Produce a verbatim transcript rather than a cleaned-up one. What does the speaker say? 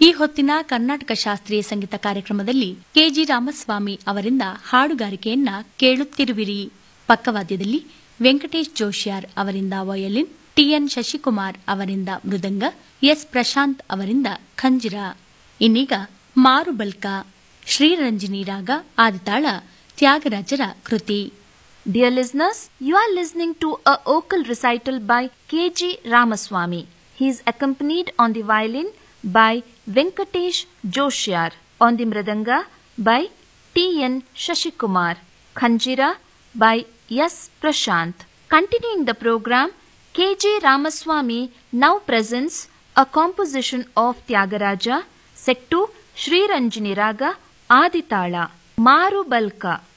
ಈ ಹೊತ್ತಿನ ಕರ್ನಾಟಕ ಶಾಸ್ತ್ರೀಯ ಸಂಗೀತ ಕಾರ್ಯಕ್ರಮದಲ್ಲಿ ಕೆಜಿ ರಾಮಸ್ವಾಮಿ ಅವರಿಂದ ಹಾಡುಗಾರಿಕೆಯನ್ನ ಕೇಳುತ್ತಿರುವಿರಿ. ಪಕ್ಕವಾದ್ಯದಲ್ಲಿ ವೆಂಕಟೇಶ್ ಜೋಶಿಯಾರ್ ಅವರಿಂದ ವಯೋಲಿನ್, ಟಿಎನ್ ಶಶಿಕುಮಾರ್ ಅವರಿಂದ ಮೃದಂಗ, ಎಸ್ ಪ್ರಶಾಂತ್ ಅವರಿಂದ ಖಂಜಿರ. ಇನ್ನೀಗ ಮಾರುಬಲ್ಕ, ಶ್ರೀರಂಜನಿ ರಾಗ, ಆದಿತಾಳ ತ್ಯಾಗರಾಜರ ಕೃತಿ. Dear listeners, you are listening to a vocal recital by K G Ramaswamy. He is accompanied on the violin by Venkatesh Joshiyar, on the mridanga by T N Shashikumar, Khanjira by S. Prashant. Continuing the program, K G Ramaswamy now presents a composition of Tyagaraja, set to Sri Ranjani Raga, Aditala, Marubalka.